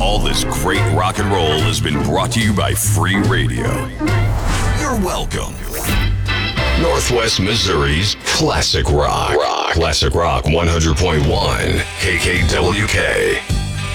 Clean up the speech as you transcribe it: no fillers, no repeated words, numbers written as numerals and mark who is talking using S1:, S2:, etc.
S1: All this great rock and roll has been brought to you by Free Radio. You're welcome. Northwest Missouri's Classic Rock. Classic Rock 100.1 KKWK.